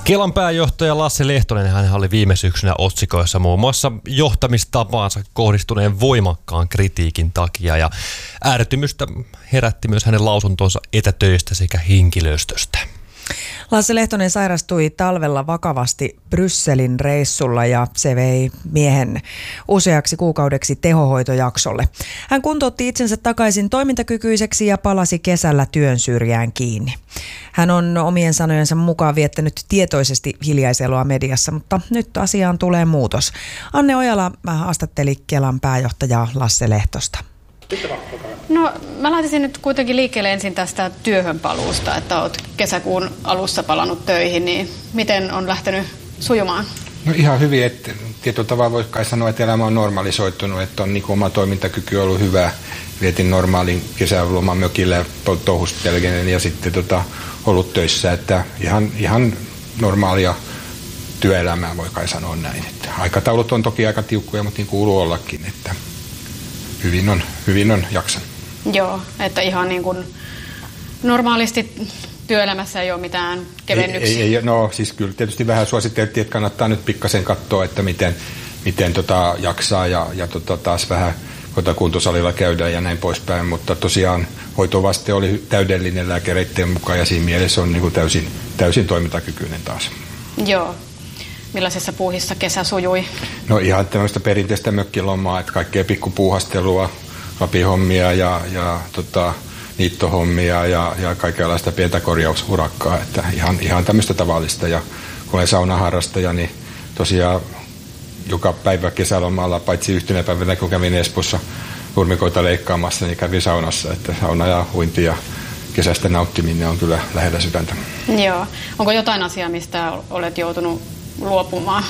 Kelan pääjohtaja Lasse Lehtonen, hän oli viime syksynä otsikoissa muun muassa johtamistapaansa kohdistuneen voimakkaan kritiikin takia, ja ärtymystä herätti myös hänen lausuntonsa etätöistä sekä henkilöstöstä. Lasse Lehtonen sairastui talvella vakavasti Brysselin reissulla ja se vei miehen useaksi kuukaudeksi tehohoitojaksolle. Hän kuntoutti itsensä takaisin toimintakykyiseksi ja palasi kesällä työn syrjään kiinni. Hän on omien sanojensa mukaan viettänyt tietoisesti hiljaiseloa mediassa, mutta nyt asiaan tulee muutos. Anne Ojala haastatteli Kelan pääjohtajaa Lasse Lehtosta. No, mä lähtisin nyt kuitenkin liikkeelle ensin tästä työhönpaluusta, että oot kesäkuun alussa palannut töihin, niin miten on lähtenyt sujumaan? No ihan hyvin, että tietyllä tavalla voi kai sanoa, että elämä on normalisoitunut, että on niin kuin oma toimintakyky ollut hyvä. Vietin normaalin kesäloman mökillä ja touhustelgenen ja sitten ollut töissä, että ihan normaalia työelämää voi kai sanoa näin. Että aikataulut on toki aika tiukkoja, mutta niin kuuluu ollakin, että hyvin on jaksanut. Joo, että ihan niin kuin normaalisti työelämässä ei ole mitään kevennyksiä. No siis kyllä tietysti vähän suositeltiin, että kannattaa nyt pikkasen katsoa, että miten jaksaa ja taas vähän kuntosalilla käydään ja näin poispäin, mutta tosiaan hoitovaste oli täydellinen lääkäreiden mukaan ja siinä mielessä on niin kuin täysin toimintakykyinen taas. Joo. Millaisessa puuhissa kesä sujui? No ihan tämmöistä perinteistä mökkilomaa, että kaikkea pikkupuuhastelua, lapihommia ja niittohommia ja kaikenlaista pientä korjausurakkaa, että ihan tämmöistä tavallista. Ja kun olen saunaharrastaja, niin tosiaan joka päivä kesälomalla, paitsi yhtenä päivänä, kun kävin Espoossa nurmikoita leikkaamassa, niin kävin saunassa, että sauna ja uinti ja kesästä nauttiminen on kyllä lähellä sydäntä. Joo. Onko jotain asiaa, mistä olet joutunut luopumaan?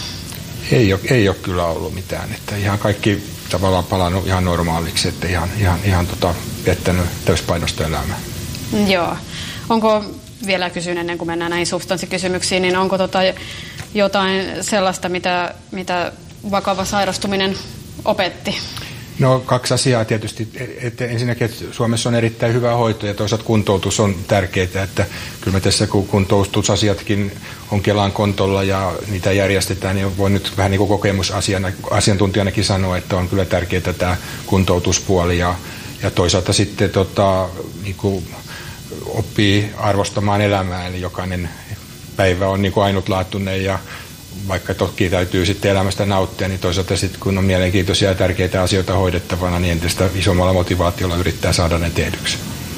Ei ole kyllä ollut mitään, että ihan kaikki tavallaan palannut ihan normaaliksi, että ihan viettänyt täyspainosta elämää. Joo. Onko, vielä kysyn ennen kuin mennään näihin substanssikysymyksiin, niin onko jotain sellaista, mitä vakava sairastuminen opetti? No 2 asiaa tietysti. Että ensinnäkin, että Suomessa on erittäin hyvä hoito ja toisaalta kuntoutus on tärkeää, että kyllä me tässä kun kuntoutusasiatkin on Kelan kontolla ja niitä järjestetään, niin voi nyt vähän niin kuin kokemusasiantuntijanakin sanoa, että on kyllä tärkeää tämä kuntoutuspuoli ja toisaalta sitten niin kuin oppii arvostamaan elämää, eli jokainen päivä on niin kuin ainutlaatuinen ja vaikka toki täytyy sitten elämästä nauttia, niin toisaalta sitten kun on mielenkiintoisia ja tärkeitä asioita hoidettavana, niin entistä isommalla motivaatiolla yrittää saada ne tehdyksi.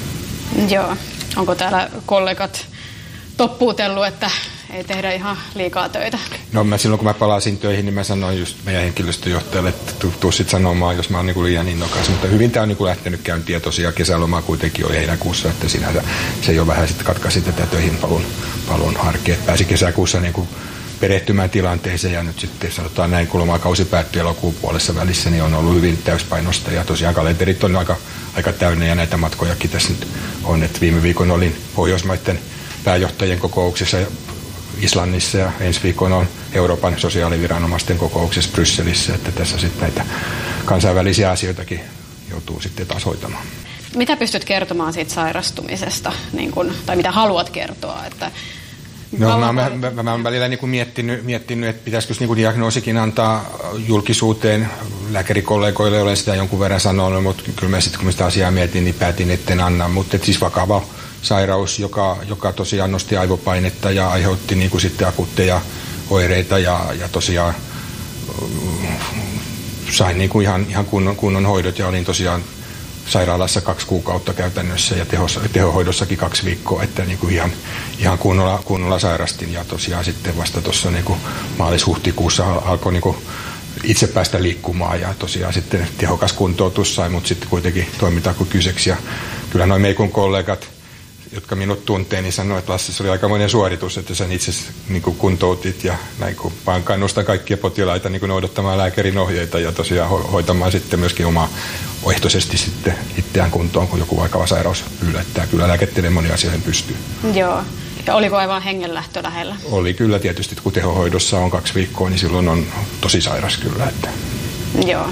Joo. Onko täällä kollegat toppuutellut, että ei tehdä ihan liikaa töitä? No silloin kun mä palasin töihin, niin mä sanoin just meidän henkilöstöjohtajalle, että tuu sitten sanomaan, jos mä oon niin liian innokas. Mutta hyvin tää on niin lähtenyt käyntiin ja tosiaan kesälomaa kuitenkin oli heinäkuussa, että sinänsä se jo vähän sitten katkaisi tätä töihin palun arkea. Pääsi kesäkuussa niin perehtymään tilanteeseen ja nyt sitten sanotaan näin, kun lomakausi päättyi elokuun puolessa välissä, niin on ollut hyvin täyspainosta ja tosiaan kalenterit on aika täynnä ja näitä matkojakin tässä nyt on, että viime viikon olin Pohjoismaiden pääjohtajien kokouksessa Islannissa ja ensi viikon on Euroopan sosiaaliviranomaisten kokouksessa Brysselissä, että tässä sitten näitä kansainvälisiä asioitakin joutuu sitten taas hoitamaan. Mitä pystyt kertomaan siitä sairastumisesta, tai mitä haluat kertoa, että no, mä olen välillä niin kuin miettinyt, että pitäisikö niin kuin diagnoosikin antaa julkisuuteen. Lääkärikollegoille olen sitä jonkun verran sanonut, mutta kyllä mä sitten kun mä sitä asiaa mietin, niin päätin, etten anna. Mutta siis vakava sairaus, joka tosiaan nosti aivopainetta ja aiheutti niin kuin sitten akuutteja oireita ja tosiaan sain niin kuin ihan kunnon hoidot ja olin tosiaan sairaalassa 2 kuukautta käytännössä ja tehohoidossakin 2 viikkoa, että niin kuin ihan kunnolla sairastin ja tosiaan sitten vasta tuossa niin kuin maalis-huhtikuussa alkoi niin kuin itse päästä liikkumaan ja tosiaan sitten tehokas kuntoutus sai mut sitten kuitenkin toimintakykyiseksi ja kyllä noin meikun kollegat, jotka minut tuntee, niin sanoi, että Lasse, se oli aikamoinen suoritus, että sen itse niin kuin kuntoutit ja näin kun vaan kannustan kaikkia potilaita niin kuin noudattamaan lääkärin ohjeita ja tosiaan hoitamaan sitten myöskin omaehtoisesti sitten itseään kuntoon, kun joku vakava sairaus yllättää. Kyllä lääketieteen moni asioihin pystyy. Joo. Ja oliko aivan hengenlähtö lähellä? Oli kyllä tietysti, kun tehohoidossa on 2 viikkoa, niin silloin on tosi sairas kyllä. Että. Joo.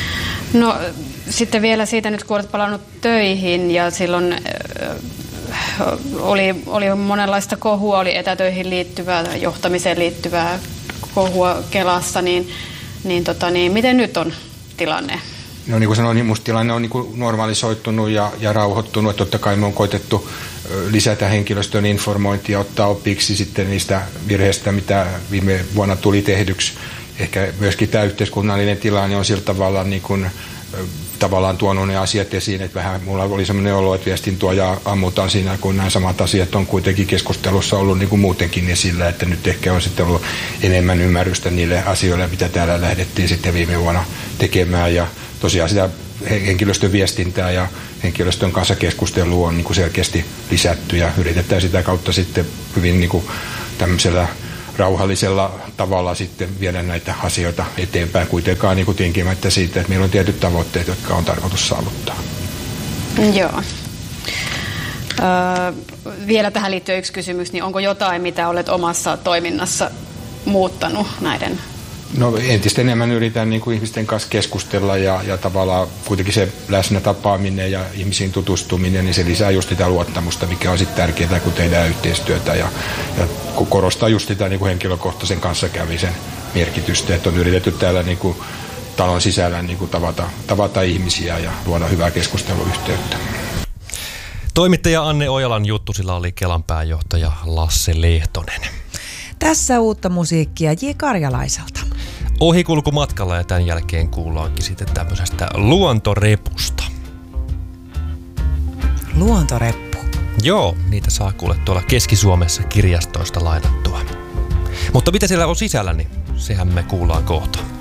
No sitten vielä siitä nyt, kun olet palannut töihin ja silloin oli monenlaista kohua, oli etätöihin liittyvää, johtamiseen liittyvää kohua Kelassa, niin miten nyt on tilanne? No niin kuin sanoin, niin musta tilanne on niin kuin normalisoitunut ja rauhoittunut. Totta kai me on koitettu lisätä henkilöstön informointia, ottaa opiksi sitten niistä virheistä, mitä viime vuonna tuli tehdyksi. Ehkä myöskin tämä yhteiskunnallinen tilanne on sillä tavalla niin kuin tavallaan tuonut ne asiat esiin, että vähän mulla oli sellainen olo, että viestintuoja ammutaan siinä, kun nämä samat asiat on kuitenkin keskustelussa ollut niin kuin muutenkin esillä, että nyt ehkä on sitten ollut enemmän ymmärrystä niille asioille, mitä täällä lähdettiin sitten viime vuonna tekemään, ja tosiaan sitä henkilöstön viestintää ja henkilöstön kanssa keskustelua on niin kuin selkeästi lisätty, ja yritetään sitä kautta sitten hyvin niin kuin tämmöisellä rauhallisella tavalla sitten viedä näitä asioita eteenpäin, kuitenkaan niin kuin tinkimättä siitä, että meillä on tietyt tavoitteet, jotka on tarkoitus saavuttaa. Joo. Vielä tähän liittyy yksi kysymys, niin onko jotain, mitä olet omassa toiminnassa muuttanut näiden? No entistä enemmän yritän niin kuin ihmisten kanssa keskustella ja tavallaan kuitenkin se läsnä tapaaminen ja ihmisiin tutustuminen, niin se lisää just sitä luottamusta, mikä on sitten tärkeää, kun tehdään yhteistyötä ja korostaa just sitä niin kuin henkilökohtaisen kanssakäymisen merkitystä, että on yritetty täällä niin kuin talon sisällä niin kuin tavata ihmisiä ja luoda hyvää keskusteluyhteyttä. Toimittaja Anne Ojalan juttusilla oli Kelan pääjohtaja Lasse Lehtonen. Tässä uutta musiikkia J. Karjalaiselta. Ohikulkumatkalla, ja tämän jälkeen kuullaankin sitten tämmöisestä luontorepusta. Luontoreppu. Joo, niitä saa kuulla tuolla Keski-Suomessa kirjastoista lainattua. Mutta mitä siellä on sisällä, niin sehän me kuullaan kohta.